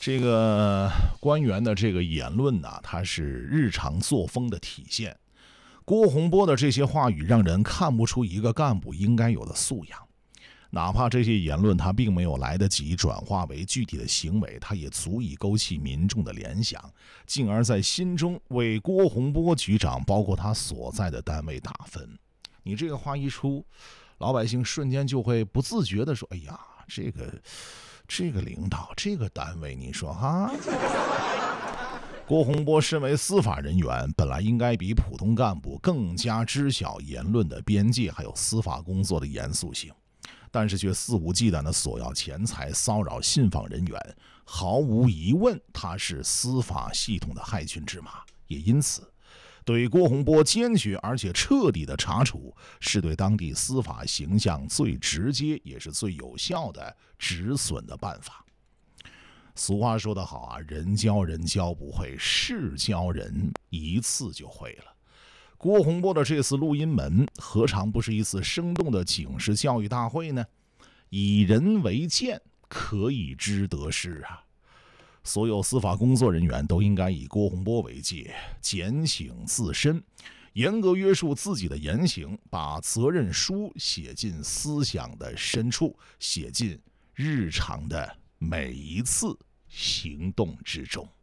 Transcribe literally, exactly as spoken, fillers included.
这个官员的这个言论呢、啊，它是日常作风的体现。郭洪波的这些话语让人看不出一个干部应该有的素养。哪怕这些言论他并没有来得及转化为具体的行为，他也足以勾起民众的联想，进而在心中为郭洪波局长包括他所在的单位打分。你这个话一出，老百姓瞬间就会不自觉地说，哎呀，这个这个领导这个单位，你说哈，郭洪波身为司法人员，本来应该比普通干部更加知晓言论的边界还有司法工作的严肃性，但是却肆无忌惮地索要钱财，骚扰信访人员，毫无疑问他是司法系统的害群之马。也因此对郭洪波坚决而且彻底的查处，是对当地司法形象最直接也是最有效的止损的办法。俗话说得好啊，人教人教不会，事教人一次就会了。郭洪波的这次录音门何尝不是一次生动的警示教育大会呢？以人为鉴，可以知得失啊。所有司法工作人员都应该以郭洪波为戒，检醒自身，严格约束自己的言行，把责任书写进思想的深处，写进日常的每一次行动之中。